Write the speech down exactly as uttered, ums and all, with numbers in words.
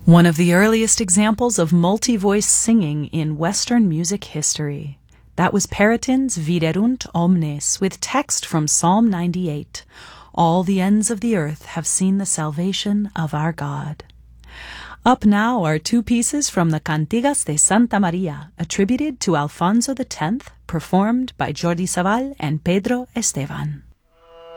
one of the earliest examples of multi-voice singing in Western music history. That was Perotin's Viderunt Omnes, with text from Psalm ninety-eight. All the ends of the earth have seen the salvation of our God. Up now are two pieces from the Cantigas de Santa Maria, attributed to Alfonso the Tenth, performed by Jordi Savall and Pedro Esteban.